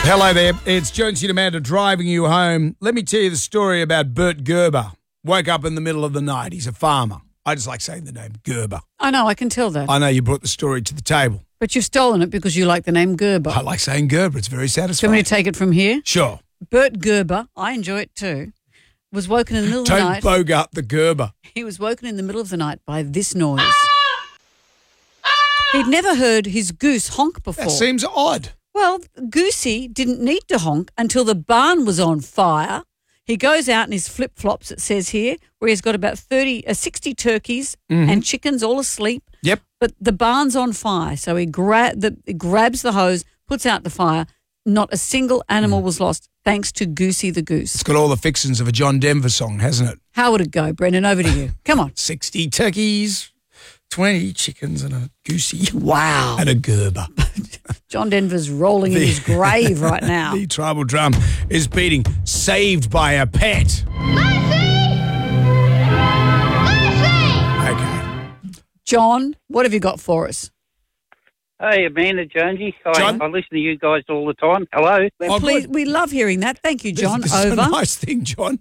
Hello there, it's Jonesy and Amanda driving you home. Let me tell you the story about Bert Gerber. Woke up in the middle of the night. He's a farmer. I just like saying the name Gerber. I know, I can tell that. I know you brought the story to the table. But you've stolen it because you like the name Gerber. I like saying Gerber. It's very Do you satisfying. want me to take it from here? Sure. Bert Gerber, I enjoy it too, was woken in the middle of the Don't night. bogart the Gerber. He was woken in the middle of the night by this noise. He'd never heard his goose honk before. That seems odd. Well, Goosey didn't need to honk until the barn was on fire. He goes out in his flip-flops, it says here, where he's got about 60 turkeys and chickens all asleep. Yep. But the barn's on fire, so he grabs the hose, puts out the fire. Not a single animal was lost, thanks to Goosey the goose. It's got all the fixings of a John Denver song, hasn't it? How would it go, Brendan? Over to you. Come on. 60 turkeys, 20 chickens and a goosey. Wow. And a Gerber. John Denver's rolling in his grave right now. The tribal drum is beating Saved by a Pet. Okay. John, what have you got for us? Hey, Amanda, Jonesy. John? I listen to you guys all the time. Hello. Well, please, we love hearing that. Thank you, John. This is Over. a nice thing, John.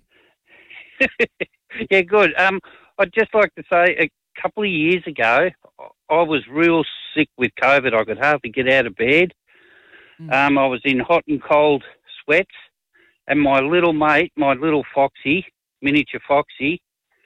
Yeah, good. I'd just like to say a couple of years ago, I was real sick with COVID. I could hardly get out of bed. I was in hot and cold sweats, and my little mate, my little Foxy, miniature Foxy,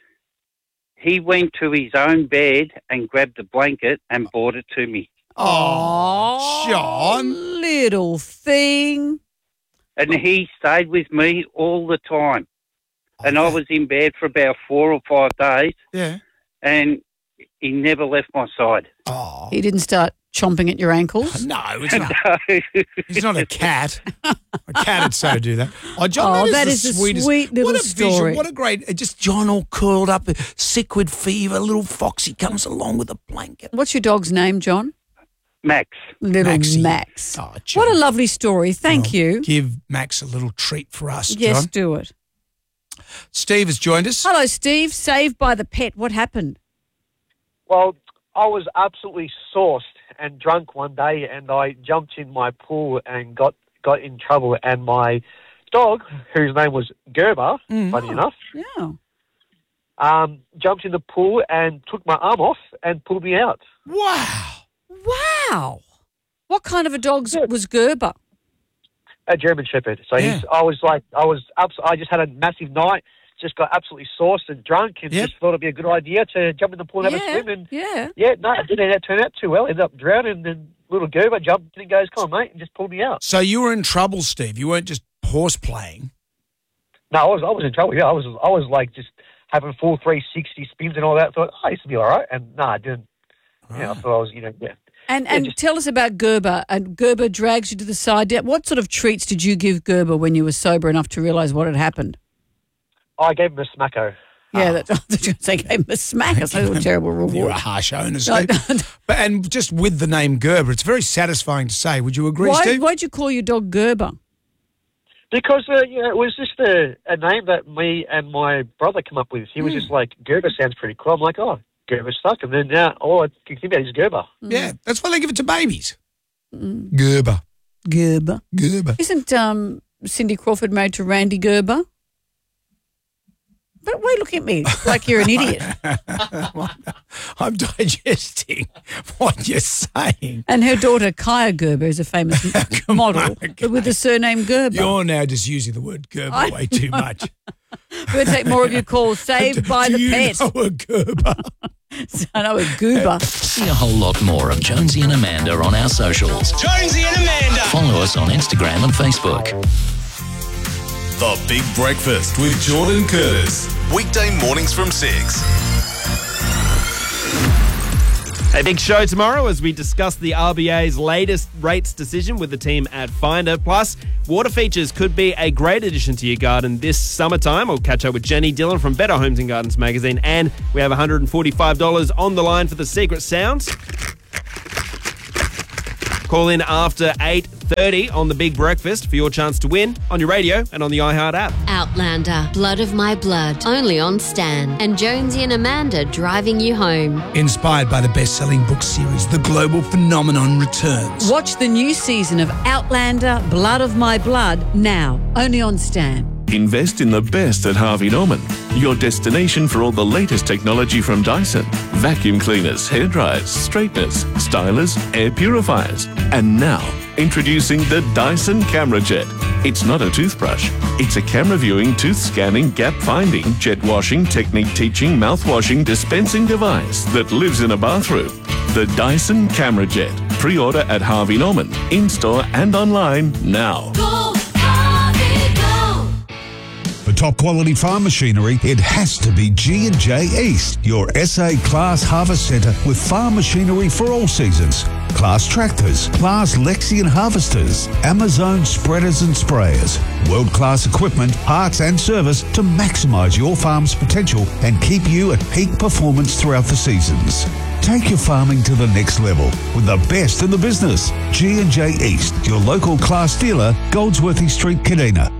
he went to his own bed and grabbed a blanket and brought it to me. Oh, John. Little thing. And he stayed with me all the time. And I was in bed for about 4 or 5 days, Yeah. and he never left my side. Oh. He didn't start chomping at your ankles. No, it's not. He's not a cat. A cat would so do that. Oh, John, Oh, that the is a sweetest. sweet little what a story. Vision, what a great, just John all curled up, sick with fever, little Foxy comes along with a blanket. What's your dog's name, John? Max. Little Maxie. Max. Oh, John. What a lovely story. Thank you. Give Max a little treat for us, Yes, John. do it. Steve has joined us. Hello, Steve. Saved by the Pet. What happened? Well, I was absolutely sauced and drunk one day, and I jumped in my pool and got in trouble. And my dog, whose name was Gerber, funny enough, Yeah. jumped in the pool and took my arm off and pulled me out. Wow. Wow. What kind of a dog was Gerber? A German Shepherd. So Yeah. I just had a massive night. Just got absolutely sauced and drunk, and Yep. just thought it'd be a good idea to jump in the pool and have a swim. And Yeah. no, it didn't turn out too well. Ended up drowning, and then little Gerber jumped in and goes, "Come on, mate," and just pulled me out. So you were in trouble, Steve. You weren't just horse playing. No, I was in trouble. Yeah, I was like just having full 360 spins and all that. Thought, oh, this will be all right. And no, I didn't. Yeah, I thought I was, yeah. And tell us about Gerber. And Gerber drags you to the side. What sort of treats did you give Gerber when you were sober enough to realise what had happened? I gave him a smacko. Yeah, that's what I was going to say. Gave him a smack. That's a terrible You're reward. a harsh owner, No, Steve. And just with the name Gerber, it's very satisfying to say. Would you agree, Steve? Why'd you call your dog Gerber? Because, it was just a name that me and my brother came up with. He was just like, Gerber sounds pretty cool. I'm like, oh, Gerber stuck. And then now all I can think about is Gerber. Yeah, that's why they give it to babies. Gerber. Gerber. Gerber. Isn't Cindy Crawford married to Randy Gerber? But why look at me like you're an idiot? I'm digesting what you're saying. And her daughter Kaya Gerber is a famous model with the surname Gerber. You're now just using the word Gerber way too much. We're going to take more of your calls. Saved by Do the you Pet. know a Gerber? I know a goober. See a whole lot more of Jonesy and Amanda on our socials. Jonesy and Amanda. Follow us on Instagram and Facebook. The Big Breakfast with Jordan Curtis. Weekday mornings from 6. A big show tomorrow as we discuss the RBA's latest rates decision with the team at Finder. Plus, water features could be a great addition to your garden this summertime. We'll catch up with Jenny Dillon from Better Homes and Gardens magazine. And we have $145 on the line for the secret sounds. Call in after 8:30 on The Big Breakfast for your chance to win on your radio and on the iHeart app. Outlander, Blood of My Blood, only on Stan. And Jonesy and Amanda driving you home. Inspired by the best-selling book series, The Global Phenomenon returns. Watch the new season of Outlander, Blood of My Blood now, only on Stan. Invest in the best at Harvey Norman, your destination for all the latest technology from Dyson. Vacuum cleaners, hairdryers, straighteners, stylers, air purifiers. And now, introducing the Dyson Camera Jet. It's not a toothbrush. It's a camera viewing, tooth scanning, gap finding, jet washing, technique teaching, mouth washing, dispensing device that lives in a bathroom. The Dyson Camera Jet. Pre-order at Harvey Norman, in-store and online now. For top quality farm machinery, it has to be G&J East, your SA Class Harvest Centre with farm machinery for all seasons. Class tractors, Class Lexion harvesters, Amazon spreaders and sprayers. World-class equipment, parts and service to maximise your farm's potential and keep you at peak performance throughout the seasons. Take your farming to the next level with the best in the business. G&J East, your local Class dealer, Goldsworthy Street, Kadina.